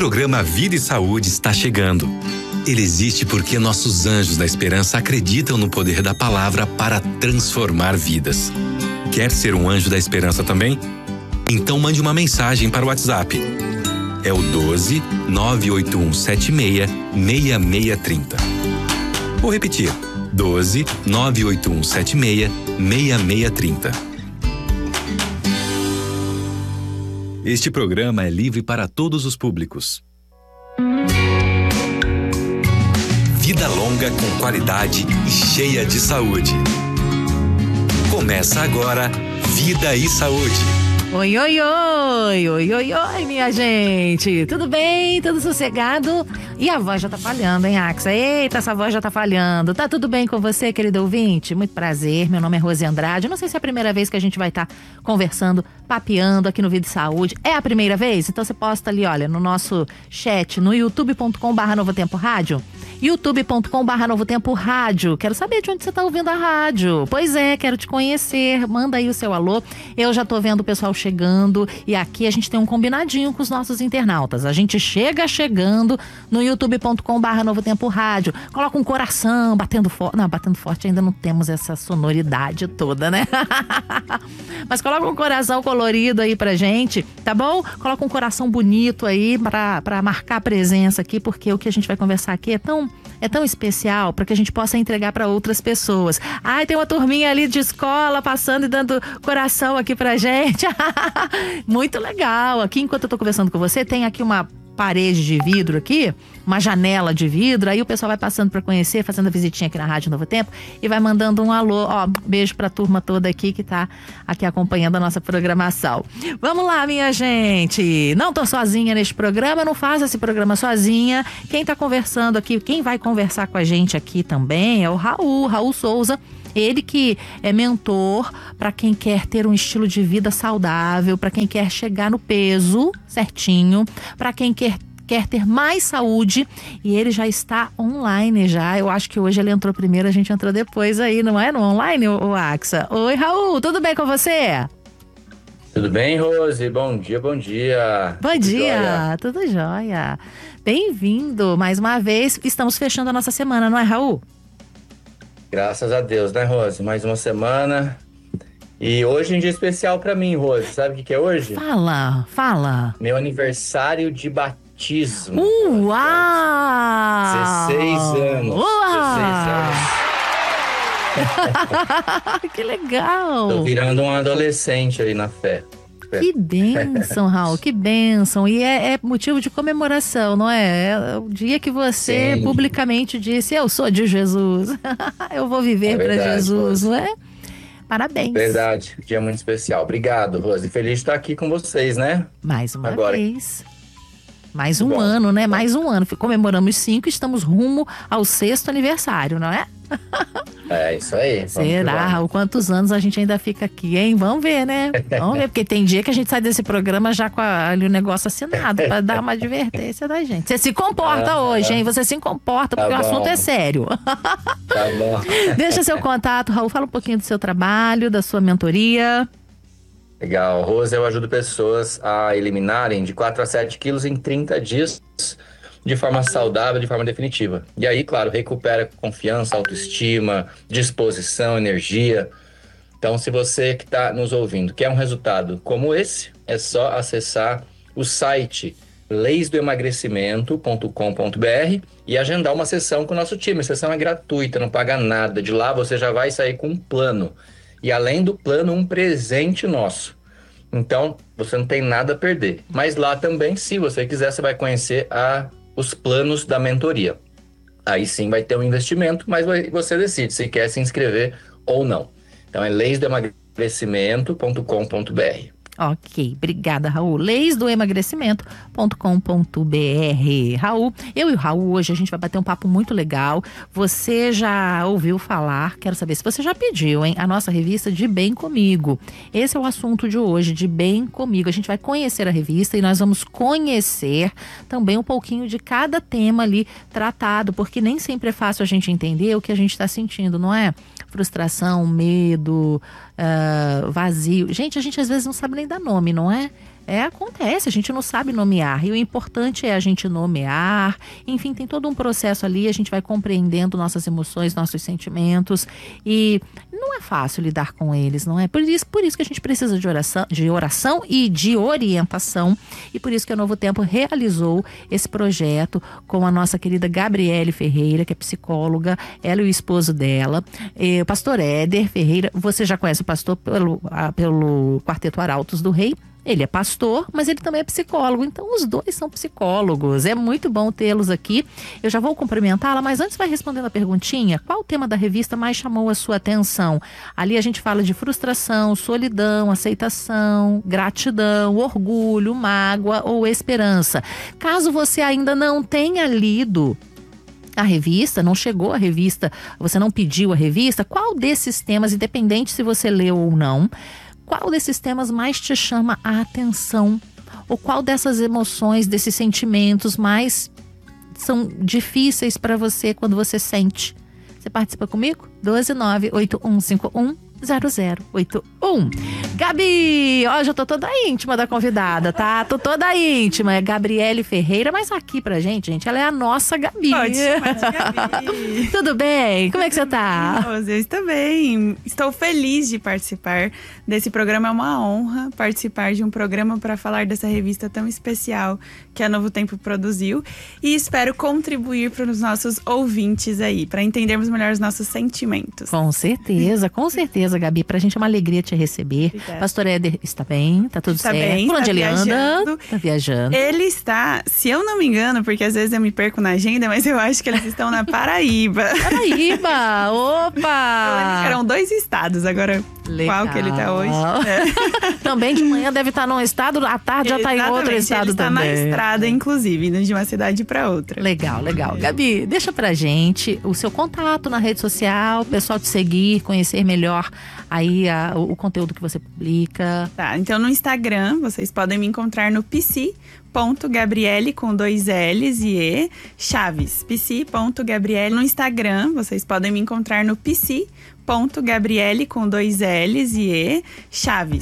programa Vida e Saúde está chegando. Ele existe porque nossos anjos da esperança acreditam no poder da palavra para transformar vidas. Quer ser um anjo da esperança também? Então mande uma mensagem para o WhatsApp. É o 12 98176 6630. Vou repetir. 12 98176 6630. Este programa é livre para todos os públicos. Vida longa com qualidade e cheia de saúde. Começa agora Vida e Saúde. Oi, oi, oi, oi, oi, oi, minha gente. Tudo bem? Tudo sossegado? E a voz já tá falhando, hein, Axa? Eita, essa voz já tá falhando. Tá tudo bem com você, querido ouvinte? Muito prazer, meu nome é Rose Andrade. Não sei se é a primeira vez que a gente vai estar conversando, papeando aqui no Vida e Saúde. É a primeira vez? Então você posta ali, olha, no nosso chat, no youtube.com/Novo Tempo Rádio. youtube.com/Novo Tempo Rádio. Quero saber de onde você tá ouvindo a rádio. Pois é, quero te conhecer. Manda aí o seu alô. Eu já tô vendo o pessoal chegando e aqui a gente tem um combinadinho com os nossos internautas. A gente chega chegando no youtube.com/Novo Tempo Rádio. Coloca um coração, batendo forte. Não, batendo forte ainda não temos essa sonoridade toda, né? Mas coloca um coração colorido aí pra gente, tá bom? Coloca um coração bonito aí pra marcar a presença aqui, porque o que a gente vai conversar aqui é tão especial para que a gente possa entregar para outras pessoas. Ai, tem uma turminha ali de escola passando e dando coração aqui pra gente. Muito legal. Aqui, enquanto eu tô conversando com você, tem aqui uma parede de vidro aqui, uma janela de vidro, aí o pessoal vai passando para conhecer, fazendo a visitinha aqui na Rádio Novo Tempo e vai mandando um alô, ó, beijo pra turma toda aqui que tá aqui acompanhando a nossa programação. Vamos lá, minha gente, não tô sozinha neste programa, não faço esse programa sozinha, quem tá conversando aqui, quem vai conversar com a gente aqui também é o Raul Souza. Ele que é mentor para quem quer ter um estilo de vida saudável, para quem quer chegar no peso certinho, para quem quer ter mais saúde, e ele já está online já. Eu acho que hoje ele entrou primeiro, a gente entrou depois aí, não é? No online, o Axa. Oi, Raul, tudo bem com você? Tudo bem, Rose? Bom dia, bom dia. Bom dia, tudo jóia. Bem-vindo mais uma vez. Estamos fechando a nossa semana, não é, Raul? Graças a Deus, né, Rose? Mais uma semana. E hoje é um dia especial pra mim, Rose. Sabe o que é hoje? Fala. Meu aniversário de batismo. Uau! 16 anos. Uau! 16 anos. Que legal! Tô virando um adolescente aí na fé. Que bênção, Raul, que bênção. E é motivo de comemoração, não é? É o dia que você publicamente disse, eu sou de Jesus. Eu vou viver para Jesus, Rose. Não é? Parabéns. Verdade, dia muito especial. Obrigado, Rose. Feliz de estar aqui com vocês, né? Mais uma vez. Mais um ano, né? Mais um ano. Comemoramos 5, estamos rumo ao 6º aniversário, não é? É, isso aí. Será, Raul? Quantos anos a gente ainda fica aqui, hein? Vamos ver, né? Vamos ver, porque tem dia que a gente sai desse programa já com ali o negócio assinado pra dar uma advertência da gente. Você se comporta hoje, hein? Você se comporta, porque o assunto é sério. Tá bom. Deixa seu contato, Raul. Fala um pouquinho do seu trabalho, da sua mentoria. Legal. Rose, eu ajudo pessoas a eliminarem de 4 a 7 quilos em 30 dias de forma saudável, de forma definitiva. E aí, claro, recupera confiança, autoestima, disposição, energia. Então, se você que está nos ouvindo quer um resultado como esse, é só acessar o site leisdoemagrecimento.com.br e agendar uma sessão com o nosso time. A sessão é gratuita, não paga nada. De lá você já vai sair com um plano. E além do plano, um presente nosso. Então, você não tem nada a perder. Mas lá também, se você quiser, você vai conhecer os planos da mentoria. Aí sim vai ter um investimento, mas você decide se quer se inscrever ou não. Então é leisdoemagrecimento.com.br. Ok, obrigada, Raul. leisdoemagrecimento.com.br. Raul, eu e o Raul hoje a gente vai bater um papo muito legal. Você já ouviu falar, quero saber se você já pediu, hein? A nossa revista De Bem Comigo. Esse é o assunto de hoje, De Bem Comigo. A gente vai conhecer a revista e nós vamos conhecer também um pouquinho de cada tema ali tratado, porque nem sempre é fácil a gente entender o que a gente está sentindo, não é? Frustração, medo, vazio. Gente, a gente às vezes não sabe nem dar nome, não é? Acontece, a gente não sabe nomear. E o importante é a gente nomear. Enfim, tem todo um processo ali, a gente vai compreendendo nossas emoções, nossos sentimentos. E não é fácil lidar com eles, não é? Por isso que a gente precisa de oração e de orientação. E por isso que a Novo Tempo realizou esse projeto com a nossa querida Gabriele Ferreira, que é psicóloga, ela e o esposo dela, o pastor Éder Ferreira. Você já conhece o pastor pelo Quarteto Arautos do Rei. Ele é pastor, mas ele também é psicólogo. Então, os dois são psicólogos. É muito bom tê-los aqui. Eu já vou cumprimentá-la, mas antes vai respondendo a perguntinha. Qual o tema da revista mais chamou a sua atenção? Ali a gente fala de frustração, solidão, aceitação, gratidão, orgulho, mágoa ou esperança. Caso você ainda não tenha lido a revista, não chegou a revista, você não pediu a revista, qual desses temas, independente se você leu ou não, qual desses temas mais te chama a atenção? Ou qual dessas emoções, desses sentimentos mais são difíceis para você quando você sente? Você participa comigo? 12981510081. Gabi, ó, já tô toda íntima da convidada, tá? Tô toda íntima. É Gabriele Ferreira, mas aqui pra gente, ela é a nossa Gabi. Pode chamar de Gabi. Tudo bem? Como é que você tá? Eu estou bem. Estou feliz de participar desse programa. É uma honra participar de um programa para falar dessa revista tão especial que a Novo Tempo produziu. E espero contribuir para os nossos ouvintes aí, para entendermos melhor os nossos sentimentos. Com certeza, Gabi. Pra gente é uma alegria te receber. Obrigada. Pastor Éder está bem? Tá tudo certo? Bem, por onde ele viajando. anda? Tá viajando. Ele está, se eu não me engano, porque às vezes eu me perco na agenda, mas eu acho que eles estão na Paraíba. Paraíba! Opa! Eram 2 estados, agora legal. Qual que ele tá hoje? Também de manhã deve estar num estado, à tarde já tá em outro estado ele também. Ele tá na estrada, inclusive, indo de uma cidade para outra. Legal. Gabi, deixa pra gente o seu contato na rede social, o pessoal te seguir, conhecer melhor aí o conteúdo que você publica. Tá, então no Instagram vocês podem me encontrar no psi.gabriele com 2 L's e E Chaves. psi.gabriele. No Instagram vocês podem me encontrar no psi.gabriele com 2 L's e E Chaves.